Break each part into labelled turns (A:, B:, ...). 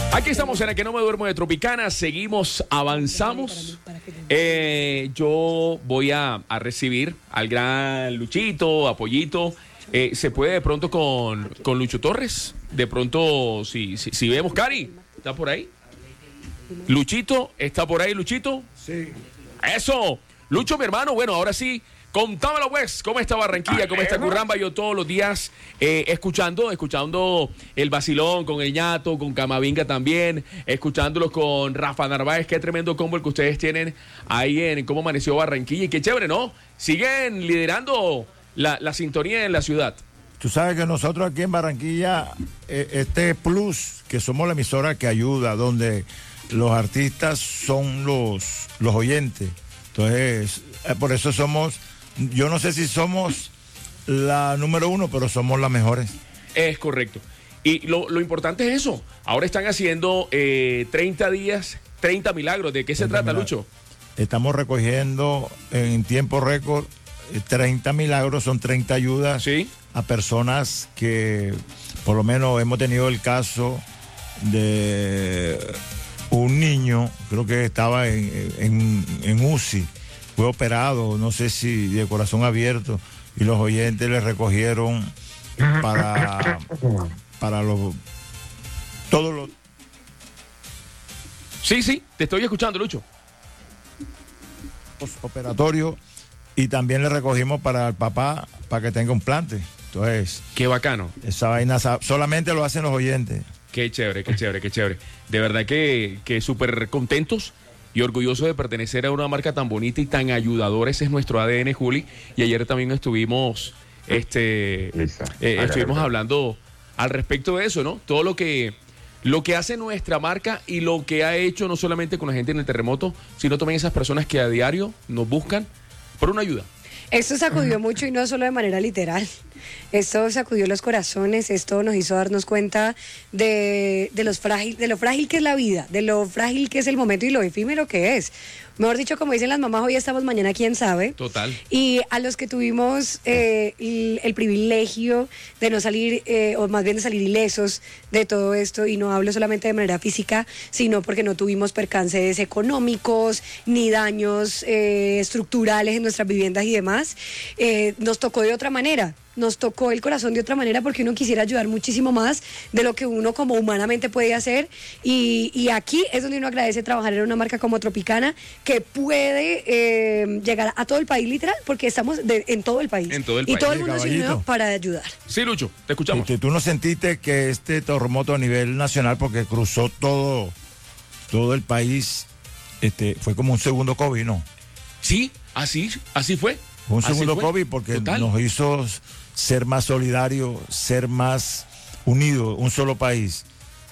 A: Aquí estamos en el que no me duermo de Tropicana, seguimos, avanzamos. Yo voy a recibir al gran Luchito, a Pollito. ¿Se puede de pronto con Lucho Torres? De pronto, si vemos, Cari, ¿está por ahí? Luchito, ¿está por ahí, Luchito?
B: Sí.
A: Eso, Lucho, mi hermano, bueno, ahora sí. Contámelo, pues, ¿cómo está Barranquilla? ¿Cómo está Curramba? Yo todos los días escuchando el vacilón con el ñato, con Camavinga también, escuchándolos con Rafa Narváez. Qué tremendo combo el que ustedes tienen ahí en cómo amaneció Barranquilla. Y qué chévere, ¿no? Siguen liderando la sintonía en la ciudad.
B: Tú sabes que nosotros aquí en Barranquilla, este plus, que somos la emisora que ayuda, donde los artistas son los oyentes. Entonces, por eso somos... Yo no sé si somos la número uno, pero somos las mejores.
A: Es correcto. Y lo importante es eso. Ahora están haciendo 30 días, 30 milagros. ¿De qué se trata, Lucho?
B: Estamos recogiendo en tiempo récord 30 milagros, son 30 ayudas, ¿sí?, a personas que, por lo menos hemos tenido el caso de un niño, creo que estaba en UCI. Fue operado, no sé si de corazón abierto, y los oyentes le recogieron para todos los...
A: Sí, te estoy escuchando, Lucho.
B: Operatorios, y también le recogimos para el papá, para que tenga un plante. Entonces...
A: Qué bacano.
B: Esa vaina solamente lo hacen los oyentes.
A: Qué chévere, qué chévere, qué chévere. De verdad que súper contentos y orgulloso de pertenecer a una marca tan bonita y tan ayudadora. Ese es nuestro ADN, Juli. Y ayer también estuvimos hablando al respecto de eso, ¿no? Todo lo que hace nuestra marca y lo que ha hecho no solamente con la gente en el terremoto, sino también esas personas que a diario nos buscan por una ayuda.
C: Esto sacudió mucho, y no solo de manera literal. Esto sacudió los corazones, esto nos hizo darnos cuenta de lo frágil que es la vida, de lo frágil que es el momento y lo efímero que es. Mejor dicho, como dicen las mamás, hoy estamos, mañana quién sabe.
A: Total.
C: Y a los que tuvimos el privilegio de no salir, o más bien de salir ilesos de todo esto, y no hablo solamente de manera física, sino porque no tuvimos percances económicos, ni daños estructurales en nuestras viviendas y demás, nos tocó de otra manera. Nos tocó el corazón de otra manera, porque uno quisiera ayudar muchísimo más de lo que uno como humanamente puede hacer, y aquí es donde uno agradece trabajar en una marca como Tropicana, que puede llegar a todo el país, literal, porque estamos en todo el país.
A: En todo el país.
C: Y todo el mundo se unió para ayudar.
A: Sí, Lucho, te escuchamos.
B: ¿Tú no sentiste que este terremoto a nivel nacional, porque cruzó todo el país, fue como un segundo COVID, ¿no?
A: Sí, así fue.
B: Un segundo COVID, porque total, nos hizo ser más solidarios, ser más unidos, un solo país.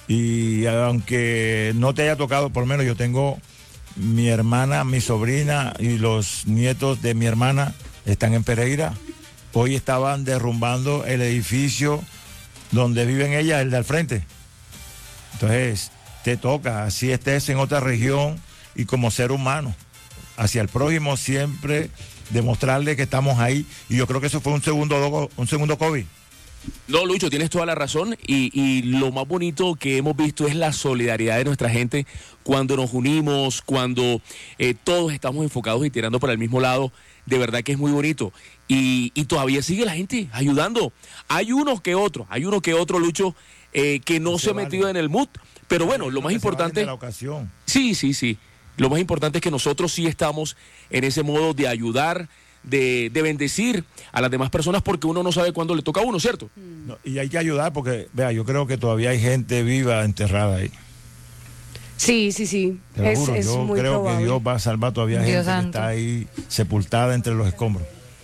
B: Y aunque no te haya tocado, por lo menos yo tengo mi hermana, mi sobrina y los nietos de mi hermana están en Pereira. Hoy estaban derrumbando el edificio donde viven ellas, el de al frente. Entonces, te toca, así estés en otra región, y como ser humano, hacia el prójimo siempre demostrarle que estamos ahí. Y yo creo que eso fue un segundo COVID.
A: No, Lucho, tienes toda la razón, y lo más bonito que hemos visto es la solidaridad de nuestra gente cuando nos unimos, cuando todos estamos enfocados y tirando para el mismo lado. De verdad que es muy bonito, y todavía sigue la gente ayudando. Hay uno que otro, Lucho, que no se ha metido en el mood, pero bueno, lo más importante...
B: la ocasión.
A: Sí. Lo más importante es que nosotros sí estamos en ese modo de ayudar, de bendecir a las demás personas, porque uno no sabe cuándo le toca a uno, ¿cierto?
B: No, y hay que ayudar porque, vea, yo creo que todavía hay gente viva enterrada ahí.
C: Sí.
B: Te lo juro,
C: es
B: yo
C: muy
B: creo
C: probable.
B: que Dios va a salvar todavía gente
D: Santo.
B: que está ahí sepultada entre los escombros.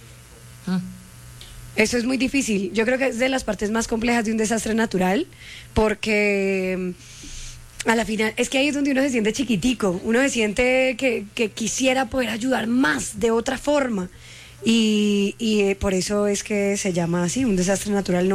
C: Eso es muy difícil. Yo creo que es de las partes más complejas de un desastre natural, porque a la final es que ahí es donde uno se siente chiquitico, uno se siente que quisiera poder ayudar más de otra forma, y por eso es que se llama así, un desastre natural.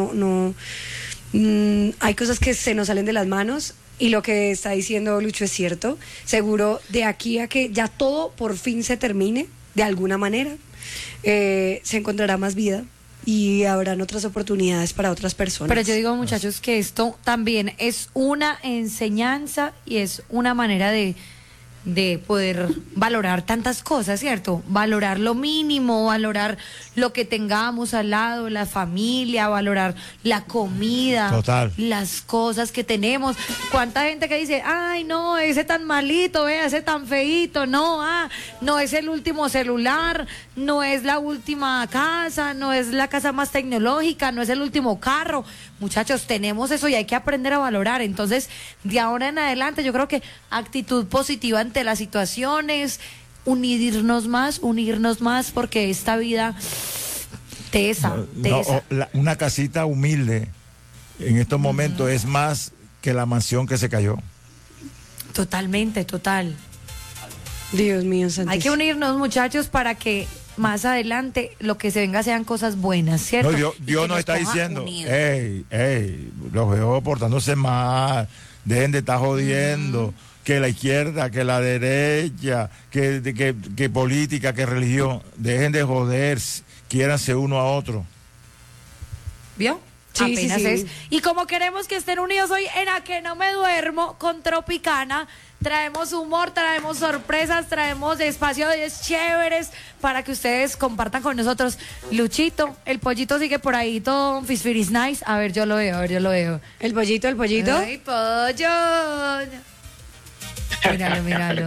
C: Hay cosas que se nos salen de las manos, y lo que está diciendo Lucho es cierto. Seguro de aquí a que ya todo por fin se termine de alguna manera, se encontrará más vida, y habrán otras oportunidades para otras personas.
D: Pero yo digo, muchachos, que esto también es una enseñanza y es una manera de poder valorar tantas cosas, ¿cierto? Valorar lo mínimo, valorar lo que tengamos al lado, la familia, valorar la comida,
B: total,
D: las cosas que tenemos. ¿Cuánta gente que dice, ay, no, ese tan malito, ese tan feíto, no, no es el último celular, no es la última casa, no es la casa más tecnológica, no es el último carro? Muchachos, tenemos eso y hay que aprender a valorar. Entonces, de ahora en adelante, yo creo que actitud positiva ante las situaciones, unirnos más, porque esta vida tesa.
B: Una casita humilde en estos momentos es más que la mansión que se cayó.
D: Totalmente, total.
C: Dios mío, santísimo.
D: Hay que unirnos, muchachos, para que más adelante lo que se venga sean cosas buenas, ¿cierto?
B: No, Dios nos está diciendo, los veo portándose mal, dejen de estar jodiendo, que la izquierda, que la derecha, que política, que religión, dejen de joder, quiéranse uno a otro.
D: ¿Vio?
C: Sí,
D: Apenas
C: sí.
D: es. Y como queremos que estén unidos hoy en A Que No Me Duermo con Tropicana, traemos humor, traemos sorpresas, traemos espacios chéveres para que ustedes compartan con nosotros. Luchito, el pollito sigue por ahí todo Fisfiris Nice. A ver, yo lo veo.
C: ¿El pollito?
D: ¡Ay, pollo! Míralo.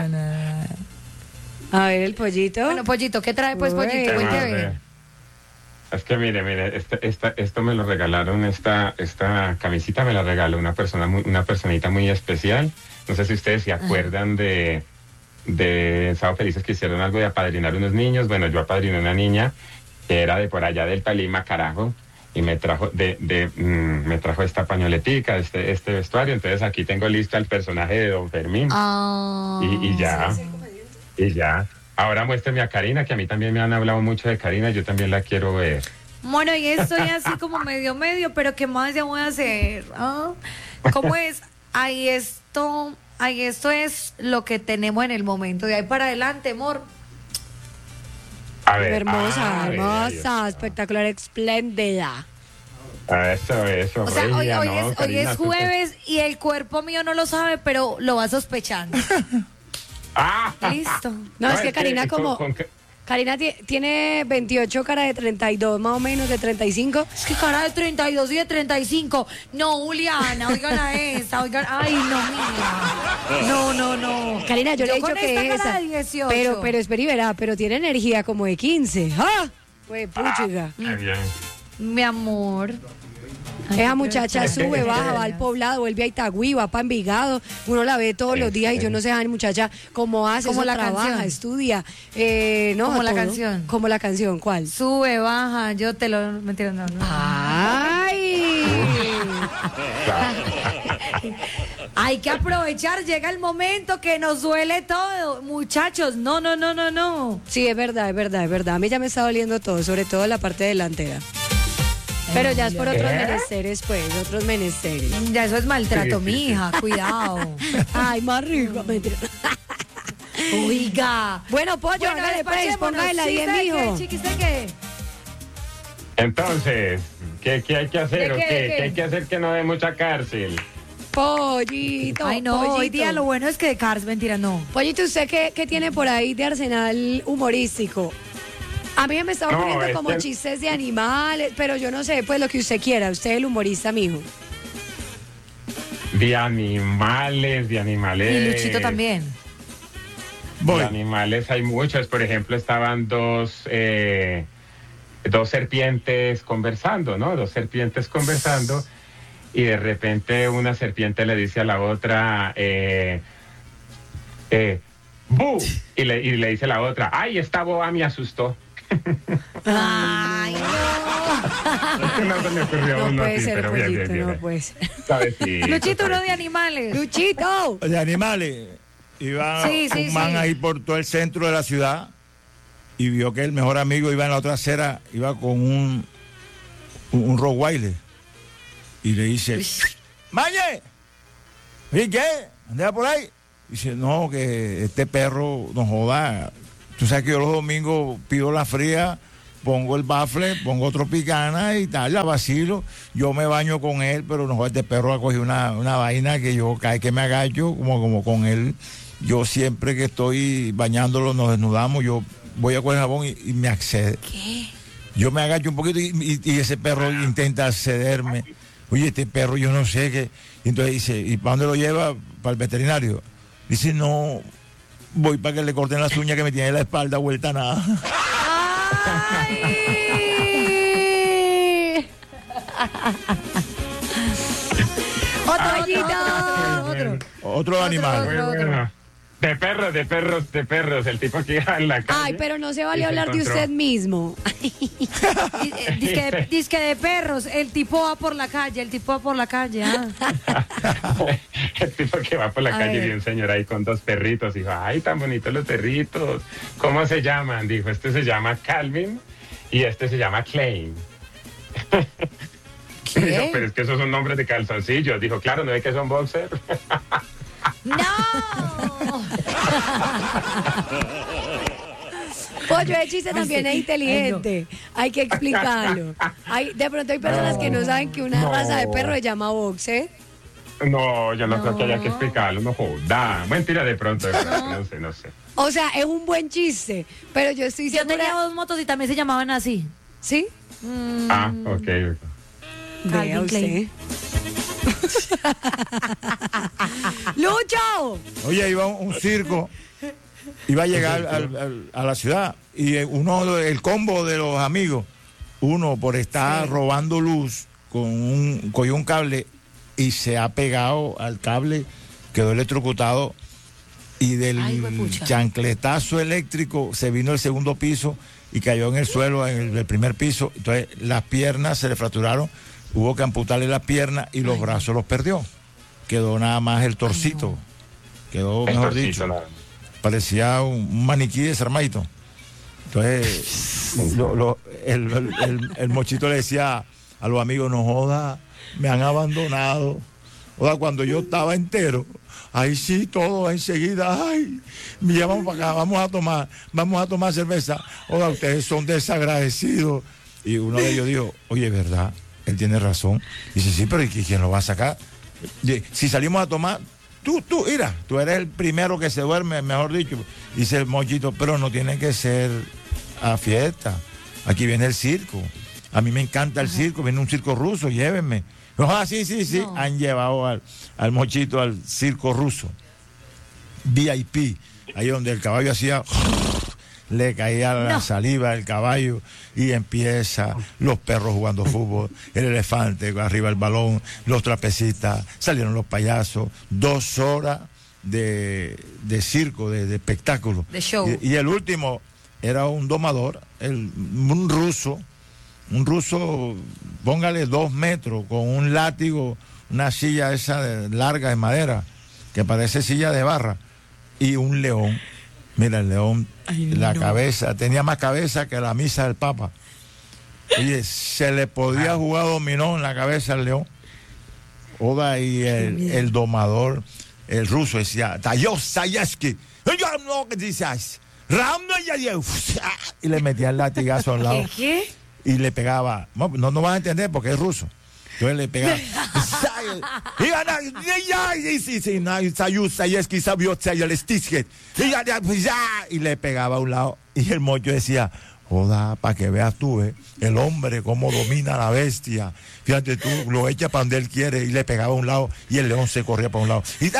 C: A ver, el pollito.
D: Bueno, pollito, ¿qué trae pues, pollito? Cuénteme.
E: Es que mire, esto me lo regalaron, esta camisita me la regaló una personita muy especial. No sé si ustedes se acuerdan de Sábado Felices, que hicieron algo de apadrinar unos niños. Bueno, yo apadriné una niña que era de por allá del Tolima, carajo, y me trajo me trajo esta pañoletica, este vestuario. Entonces aquí tengo listo al personaje de Don Fermín. Y ya. Ahora muéstrame a Karina, que a mí también me han hablado mucho de Karina, yo también la quiero ver.
D: Bueno, y estoy así como medio, pero ¿qué más ya voy a hacer? ¿Cómo es? Ahí esto es lo que tenemos en el momento. De ahí para adelante, amor.
E: A ver.
C: Hermosa, espectacular, espléndida.
E: Eso.
D: O sea, hoy es jueves y el cuerpo mío no lo sabe, pero lo va sospechando.
C: Listo. No, es que Karina Karina tiene 28, cara de 32, más o menos, de 35.
D: Es que cara de 32 y de 35. No, Juliana, oigan a esa, ay, no, mía. No.
C: Karina, yo le he dicho que es esa.
D: 18.
C: Pero espera y verá, pero tiene energía como de 15. Pues puchiga.
E: Bien.
D: Mi amor.
C: Esa muchacha sube, baja, va al Poblado, vuelve a Itagüí, va para Envigado. Uno la ve todos los días y yo no sé, muchacha, cómo hace,
D: como la
C: trabaja,
D: canción.
C: Estudia.
D: Como la canción.
C: Como la canción, ¿cuál?
D: Sube, baja, yo te lo... Mentira, no.
C: ¡Ay!
D: Hay que aprovechar, llega el momento que nos duele todo. Muchachos, no.
C: Sí, es verdad. A mí ya me está doliendo todo, sobre todo la parte delantera. Pero ya es por otros menesteres, pues, otros menesteres.
D: Ya eso es maltrato, mija, cuidado.
C: Ay, más rico. Mentira.
D: Oiga.
C: Bueno, pollo, hágale pues, póngale la 10, mijo.
D: ¿Qué?
E: Entonces, ¿qué hay que hacer? ¿Qué hay que hacer que no dé mucha cárcel?
C: Pollito.
D: Ay, no,
C: pollito.
D: hoy día lo bueno es que de cárcel, mentira, no.
C: Pollito, ¿usted qué tiene por ahí de arsenal humorístico? A mí me está ocurriendo como chistes de animales, pero yo no sé, pues lo que usted quiera. Usted es el humorista, mijo.
E: De animales.
D: Y Luchito también.
E: De animales hay muchos. Por ejemplo, estaban dos serpientes conversando, ¿no? Y de repente una serpiente le dice a la otra, ¡bu! Y le dice a la otra, ¡ay, esta boba me asustó!
D: Ay, no.
C: No puede ser, pollito, no puede ser.
D: Luchito, uno de animales.
C: Luchito.
B: De animales. Iba un man ahí por todo el centro de la ciudad y vio que el mejor amigo iba en la otra acera, iba con un Rottweiler. Y le dice, ¡Mañe! ¿Y qué? ¿Andea por ahí? Dice, no, que este perro nos joda. Tú sabes que yo los domingos pido la fría pongo el bafle, pongo Tropicana y tal, la vacilo. Yo me baño con él, pero no, este perro ha cogido una vaina que yo cada vez que me agacho, como con él. Yo siempre que estoy bañándolo, nos desnudamos, yo voy a coger jabón y me accede.
D: ¿Qué?
B: Yo me agacho un poquito y ese perro intenta accederme. Oye, este perro yo no sé qué. Y entonces dice, ¿y para dónde lo lleva? Para el veterinario. Dice, no, voy para que le corten las uñas que me tiene la espalda vuelta a nada.
D: ¡Ay!
B: Otro animal.
E: Bueno. De perros, el tipo que iba en la calle.
C: Ay, pero no se vale hablar de usted mismo.
D: Disque de perros, el tipo va por la calle,
E: El tipo que va por la calle y un señor ahí con 2 perritos. Dijo, ay, tan bonitos los perritos. ¿Cómo se llaman? Dijo, este se llama Calvin y este se llama Klein. Dijo, pero es que esos son nombres de calzoncillos. Dijo, claro, ¿no ve que son boxer?
D: ¡No!
C: Pollo de chiste también es inteligente. Hay que explicarlo. De pronto hay personas que no saben que una raza de perro se llama boxer.
E: No, yo no creo que haya que explicarlo, no joda. Mentira de pronto, no sé.
C: O sea, es un buen chiste, pero yo estoy
D: Yo
C: segura...
D: tenía 2 motos y también se llamaban así.
C: ¿Sí?
E: Ah, ok.
C: Vea usted. ¡Lucho!
B: Oye, iba un circo, iba a llegar a la ciudad y el combo de los amigos, uno por estar robando luz cogió un cable y se ha pegado al cable, quedó electrocutado y del chancletazo eléctrico se vino el segundo piso y cayó en el suelo en el primer piso. Entonces las piernas se le fracturaron, hubo que amputarle las piernas y los brazos los perdió. Quedó nada más el torcito. Quedó, mejor dicho, parecía un maniquí desarmadito. Entonces, el mochito le decía a los amigos, no joda, me han abandonado. Joda, cuando yo estaba entero, ahí sí, todo enseguida, ay, me llaman para acá, vamos a tomar cerveza. Joda, ustedes son desagradecidos. Y uno de ellos dijo, oye, ¿verdad? Él tiene razón. Dice, sí, pero ¿y quién lo va a sacar? Si salimos a tomar, tú eres el primero que se duerme, mejor dicho. Dice el mochito, pero no tiene que ser a fiesta. Aquí viene el circo. A mí me encanta el circo, viene un circo ruso, llévenme. Sí. No. Han llevado al mochito al circo ruso. VIP, ahí donde el caballo hacía... Le caía la saliva del caballo y empieza los perros jugando fútbol, el elefante arriba el balón, los trapecistas, salieron los payasos, 2 horas de circo, de espectáculo.
D: De show.
B: Y el último era un domador, un ruso, póngale 2 metros, con un látigo, una silla esa larga de madera, que parece silla de barra, y un león. Mira, el león, cabeza, tenía más cabeza que la misa del Papa. Oye, se le podía jugar dominó en la cabeza al león. Oda, y el domador, el ruso, decía, y le metía el latigazo al lado.
D: ¿Qué?
B: Y le pegaba. No vas a entender porque es ruso. Entonces le pegaba. Y le pegaba a un lado. Y el mocho decía, joda, para que veas tú, el hombre cómo domina a la bestia. Fíjate tú, lo echa para donde él quiere. Y le pegaba a un lado y el león se corría para un lado. Y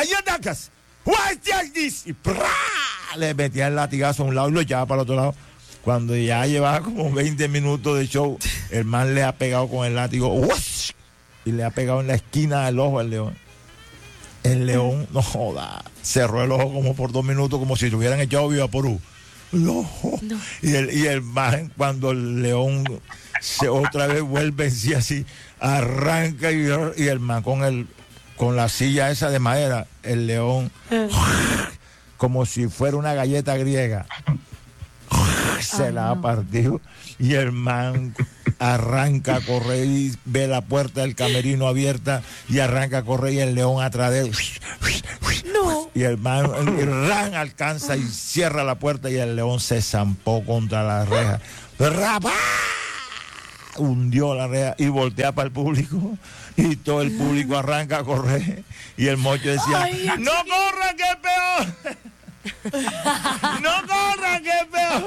B: le metía el latigazo a un lado y lo echaba para el otro lado. Cuando ya llevaba como 20 minutos de show, el man le ha pegado con el látigo. ¡Uash! Y le ha pegado en la esquina del ojo al león. El león, no joda, cerró el ojo como por 2 minutos, como si le hubieran echado Vivaporú. No. Y el man, cuando el león otra vez vuelve así, arranca y el man con la silla esa de madera, el león, como si fuera una galleta griega, se la ha partido. Y el man arranca a correr y ve la puerta del camerino abierta y arranca a correr y el león atrás de él
D: No.
B: Y el man ran alcanza y cierra la puerta y el león se zampó contra la reja. ¡Rapá! Hundió la reja y voltea para el público y todo el público arranca a correr y el mocho decía,
D: ay,
B: ¡no corran que es peor! ¡No corran que es peor!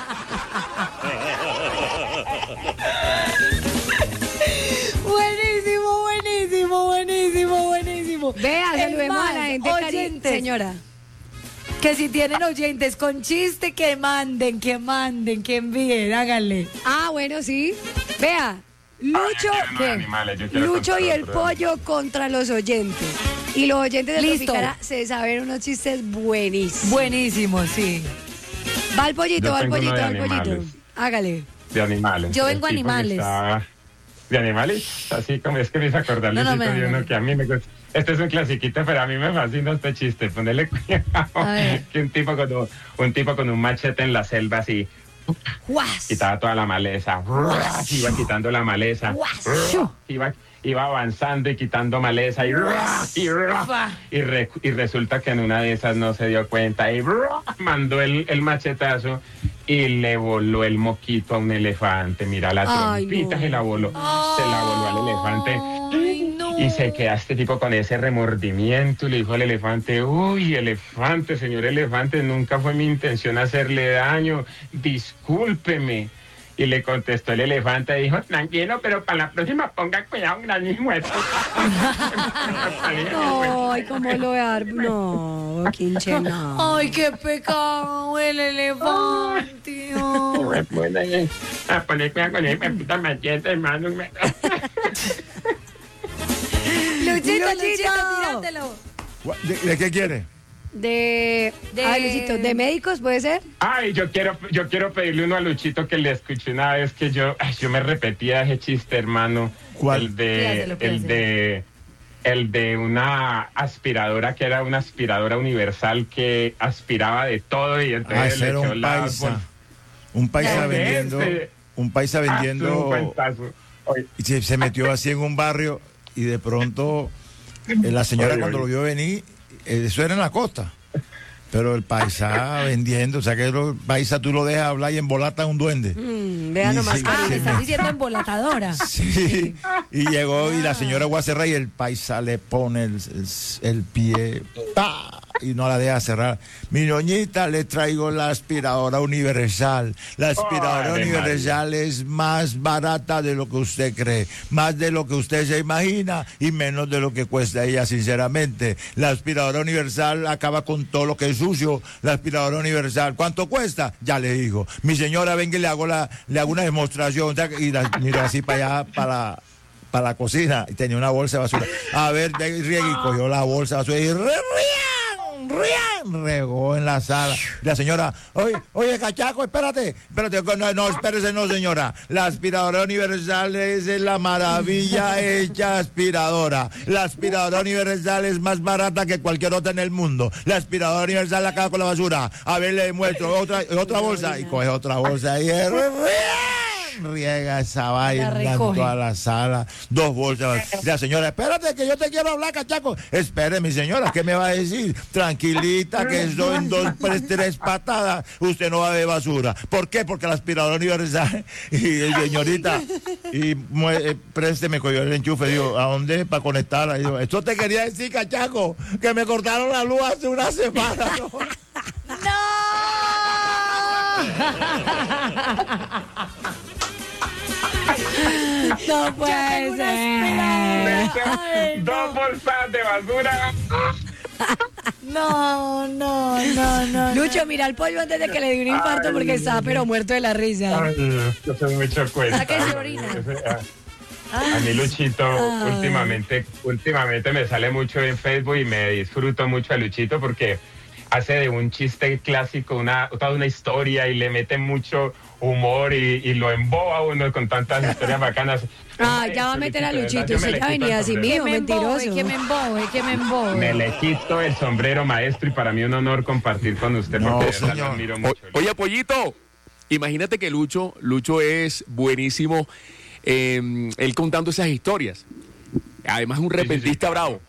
D: Buenísimo, buenísimo, buenísimo, buenísimo.
C: Vea, saludemos a la gente,
D: oyentes,
C: señora.
D: que si tienen oyentes con chiste, que manden, que envíen, háganle.
C: Ah, bueno, sí. Vea, Lucho,
E: Ay,
C: ¿qué?
E: animales, yo quiero
C: Lucho
E: contar
C: y el
E: otro.
C: pollo contra los oyentes. Y los oyentes de
D: Listo.
C: Tropicara se saben unos chistes buenísimos.
D: Buenísimo, sí.
C: Va el pollito,
E: Yo
C: va el
E: tengo uno
C: pollito,
E: de
C: va el pollito.
E: animales.
C: Hágale.
E: De animales.
D: Yo vengo
E: El tipo que
D: animales.
E: está- ¿De animales? Así como es que me hizo acordar,
D: No, no,
E: Luisito, de
D: me-
E: uno que a mí me gusta. Este es un clasiquito, pero a mí me fascina este chiste. Ponele cuidado.
D: A ver.
E: Que un tipo con un machete en la selva así,
C: ¡Guas!
E: quitaba toda la maleza. Iba quitando la maleza. Iba avanzando y quitando maleza. Y resulta que en una de esas no se dio cuenta. Y mandó el machetazo y le voló el moquito a un elefante. Mira, la
C: Ay,
E: trompita
C: no.
E: se la voló. Se la voló al elefante.
D: Ay, no.
E: Y se queda este tipo con ese remordimiento y le dijo al elefante, uy, elefante, señor elefante, nunca fue mi intención hacerle daño, discúlpeme. Y le contestó el elefante, dijo, tranquilo, pero para la próxima ponga cuidado, gran hijo de puta".
C: Ay, cómo lo dar. No, quinche, no.
D: Ay, qué pecado el elefante. Ay.
E: A poner cuidado con ese puta machete, hermano.
D: Luchito,
C: Luchito.
D: tírátelo.
B: ¿De qué quiere?
C: De... Ay, Luchito, ¿de médicos puede ser?
E: Ay, yo quiero pedirle uno a Luchito que le escuché una vez que yo me repetía ese chiste, hermano.
B: ¿Cuál?
E: El de una aspiradora que era una aspiradora universal que aspiraba de todo y entonces
B: ese era
E: echó
B: un
E: la
B: paisa. Un paisa vendiendo. Un paisa
E: un
B: vendiendo.
E: cuentazo. Oye,
B: Y se metió así en un barrio y de pronto la señora cuando lo vio venir, eso era en la costa, pero el paisa vendiendo, o sea que el paisa tú lo dejas hablar y embolata a un duende.
C: Vea
B: Y
C: nomás.
B: sí,
D: Ah,
B: sí,
D: me estás
B: me-
D: diciendo embolatadora.
B: Sí, y llegó y la señora Guacerra y el paisa le pone el pie, ¡pa! Y no la deja cerrar. Mi doñita, le traigo la aspiradora universal. La aspiradora
E: Ave
B: universal es más barata de lo que usted cree, más de lo que usted se imagina y menos de lo que cuesta ella, sinceramente. La aspiradora universal acaba con todo lo que es sucio. La aspiradora universal, ¿cuánto cuesta? Ya le digo. Mi señora, venga y le hago una demostración. Y mira así para allá, para la cocina, y tenía una bolsa de basura. A ver, riegue, y cogió la bolsa de basura y regó en la sala. La señora, oye, cachaco, espérate, no, espérese, no, señora. La aspiradora universal es la maravilla hecha aspiradora. La aspiradora universal es más barata que cualquier otra en el mundo. La aspiradora universal acaba con la basura. A ver, le muestro otra bolsa y coge otra bolsa y riega esa vaina en toda la sala, 2 bolsas. La señora, espérate que yo te quiero hablar, cachaco. Espere, mi señora, ¿qué me va a decir? Tranquilita, que eso en 2, 3 patadas usted no va a ver basura. ¿Por qué? Porque la aspiradora universal. Y señorita, présteme, cogió el enchufe, digo, ¿a dónde? Para conectarla. Digo, esto te quería decir, cachaco, que me cortaron la luz hace una semana.
D: No puede ser.
E: 2 bolsas de basura.
D: No.
C: Lucho, mira al pollo antes de que le dé un infarto porque está pero muerto de la risa.
E: Ay, yo soy mucho cuenta.
D: ¿A qué se orina?
E: A mí Luchito últimamente me sale mucho en Facebook y me disfruto mucho a Luchito porque hace de un chiste clásico toda una historia y le mete mucho humor y lo emboba uno con tantas historias bacanas.
C: Ah, ya va a meter a Luchito, usted ya venía así mío, mentiroso.
D: Que me embobe.
E: Me le quito el sombrero, maestro, y para mí un honor compartir con usted
B: No,
E: porque de verdad lo
B: señor.
E: admiro mucho.
A: Oye, Pollito, imagínate que Lucho es buenísimo él contando esas historias. Además, un repentista
E: sí, claro.
A: bravo.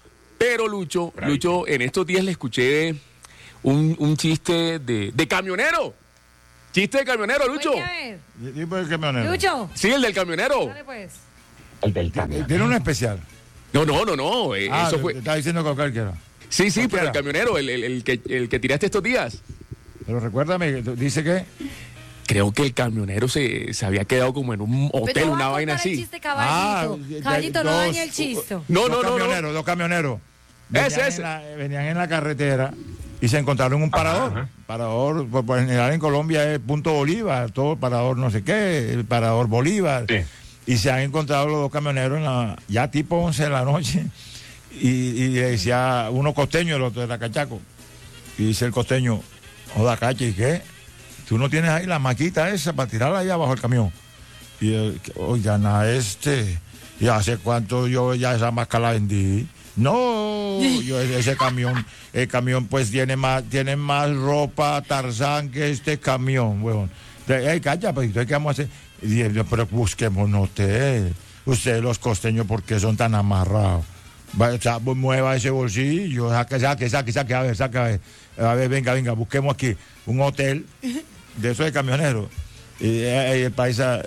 A: Pero Lucho, en estos días le escuché un chiste de camionero. Chiste de camionero, Lucho.
B: ¿Tipo del camionero?
D: Lucho.
A: Sí, el del camionero.
D: Dale, pues.
E: El del camión.
B: ¿Tiene un especial?
A: No. Eso fue.
B: Te estaba diciendo con cualquiera.
A: Sí, pero
B: Cualquiera.
A: el camionero, el que tiraste estos días.
B: Pero recuérdame, dice que...
A: Creo que el camionero se había quedado como en un hotel, una vaina así.
D: El chiste, caballito, no dañe el chiste.
B: Dos camioneros. Venían en la carretera y se encontraron un parador.
E: Ajá.
B: Parador, por general en Colombia es Punto Bolívar, todo parador no sé qué, el parador Bolívar.
E: Sí.
B: Y se han encontrado los dos camioneros ya tipo 11 de la noche. Y le decía uno costeño, el otro era cachaco. Y dice el costeño, joda, cacha, ¿y qué? Tú no tienes ahí la maquita esa para tirarla ahí abajo del camión. Y oigan, ¿y hace cuánto yo ya esa maca la vendí? No, ese camión, el camión pues tiene más ropa Tarzán que este camión, huevón. Cacha, pues ¿qué vamos a hacer? Y yo, pero busquémonos ustedes los costeños, ¿por qué son tan amarrados? Mueva ese bolsillo, saque, a ver, venga, busquemos aquí un hotel de esos de camioneros. Y el paisa,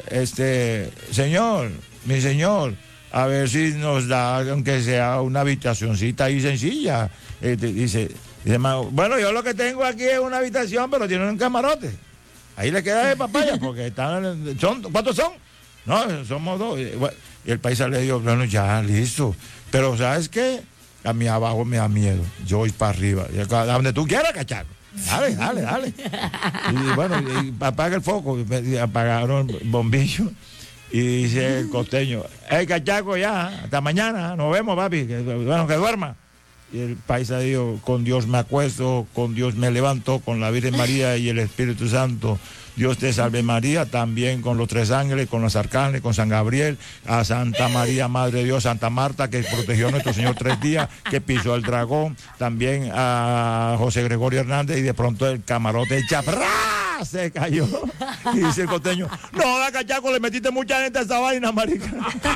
B: mi señor, a ver si nos da, aunque sea una habitacioncita ahí sencilla. Dice, bueno, yo lo que tengo aquí es una habitación, pero tiene un camarote. Ahí le queda de papaya, porque ¿cuántos son? No, somos dos. Y el paisa le dijo, bueno, ya, listo. Pero ¿sabes qué? A mí abajo me da miedo. Yo voy para arriba. A donde tú quieras, cachaco. Dale. Y bueno, apaga el foco. Apagaron el bombillo. Y dice el costeño, hey, cachaco, ya, hasta mañana. Nos vemos, papi. Bueno, que duerma. Y el paisa dijo, con Dios me acuesto, con Dios me levanto, con la Virgen María y el Espíritu Santo. Dios te salve María, también con los tres ángeles, con los arcángeles, con San Gabriel, a Santa María, Madre de Dios, Santa Marta, que protegió a nuestro Señor 3 días, que pisó al dragón, también a José Gregorio Hernández, y de pronto el camarote ¡raa! Se cayó. Y dice el costeño, no, da cachaco, le metiste mucha gente a esa vaina, marica.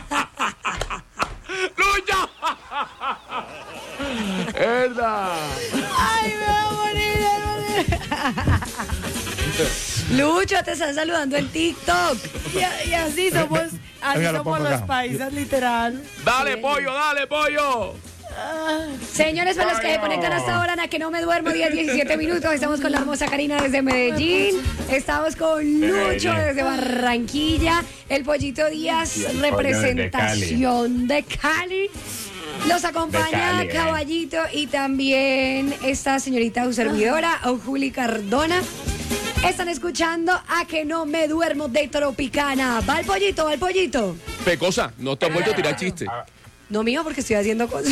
A: ¡Lucha! ¡Verdad!
D: ¡Ay, me voy a morir!
C: Lucho, te están saludando en TikTok.
D: Y así somos, los paisas, literal.
A: ¡Dale, pollo!
C: Señores, para los que se conectan hasta ahora, a que no me duermo, 10-17 minutos. Estamos con la hermosa Karina desde Medellín. Estamos con Lucho desde Barranquilla. El Pollito Díaz, representación de Cali. Los acompaña Caballito y también esta señorita su servidora, Juli Cardona. Están escuchando A que no me duermo de Tropicana. Va el pollito.
A: Pecosa, no te has vuelto a tirar chiste.
C: No mío, porque estoy haciendo cosas.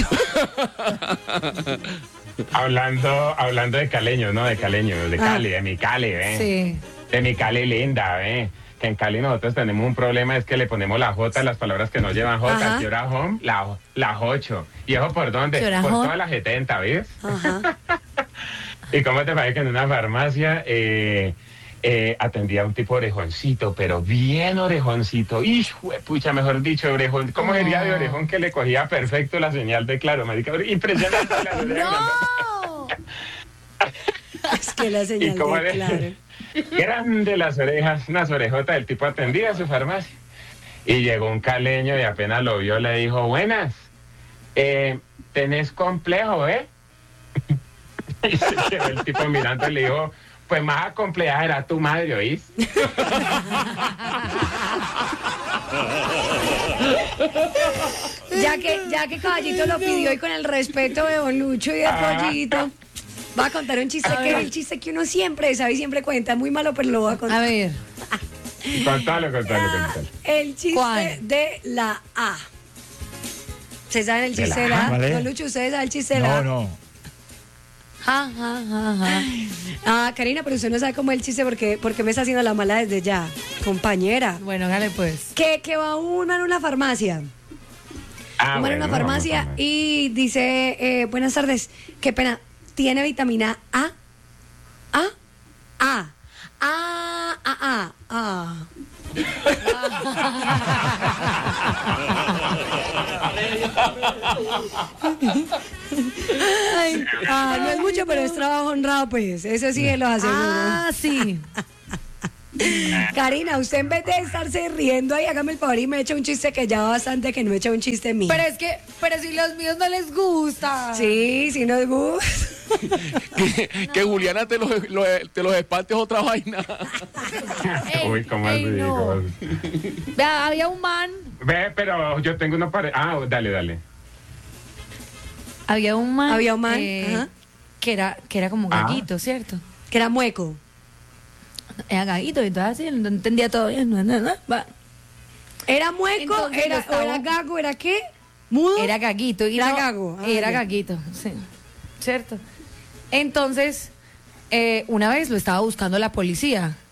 E: hablando de caleños, ¿no? De Cali, de mi Cali, ¿ves?
D: Sí.
E: De mi Cali linda, ¿ves? Que en Cali nosotros tenemos un problema, es que le ponemos la J a las palabras que no llevan J.
C: Ajá.
E: ¿Qué hora home? La 8. ¿Y eso por dónde?
D: ¿Qué hora
E: Por
D: home?
E: todas las 70, ¿ves?
C: Ajá.
E: ¿Y cómo te parece que en una farmacia atendía a un tipo orejoncito, pero bien orejoncito? ¡Hijo de pucha, mejor dicho, orejón! ¿Cómo sería de orejón que le cogía perfecto la señal de Claro, marica? Impresionante la oreja.
D: ¡No!
C: Es que la señal
E: ¿Y cómo
C: de Claro.
E: Grande las orejas, unas orejotas, el tipo atendía a su farmacia. Y llegó un caleño y apenas lo vio le dijo, buenas, tenés complejo, ¿eh? Y se quedó el tipo mirando y le dijo, pues más compleja era tu madre, ¿oís?
C: Ya que Caballito lo pidió y con el respeto de Don Lucho y de Pollito, va a contar un chiste que es el chiste que uno siempre sabe y siempre cuenta. Muy malo, pero lo voy a contar.
D: A ver.
E: Contalo.
C: El chiste
D: ¿Cuál?
C: de la A. ¿Se saben el chiste de la A?
B: ¿Vale?
C: Don Lucho, ¿ustedes saben el chiste de la A?
B: No.
D: Ja, ja, ja, ja.
C: Ah, Karina, pero usted no sabe cómo es el chiste porque me está haciendo la mala desde ya, compañera.
D: Bueno, dale pues.
C: Que va un man a una farmacia. Un man a una farmacia y dice, buenas tardes, qué pena, ¿tiene vitamina A? Ay, no es mucho, pero es trabajo honrado, pues. Eso sí lo aseguro.
D: Ah, sí.
C: Karina, usted en vez de estarse riendo ahí, hágame el favor y me echa un chiste que ya bastante que no echa un chiste mío.
D: Pero si los míos no les gusta.
C: Sí, sí nos gusta.
A: Que Juliana te los espante es otra vaina.
E: Uy, ¿cómo así?
D: no.
E: ¿Cómo así?
D: Vea, había un man.
E: Ve, pero yo tengo una pared. Ah, dale.
D: Había un man.
C: Ajá.
D: Que era como gallito, ¿cierto?
C: Que era mueco.
D: Era gallito, y entonces así, no entendía todo bien. Va.
C: ¿Era mueco?
D: Entonces,
C: ¿Era gago? ¿Era qué? ¿Mudo?
D: Era gaguito.
C: Era gago.
D: Era
C: ya.
D: gaguito, sí. ¿Cierto? Entonces, una vez lo estaba buscando la policía.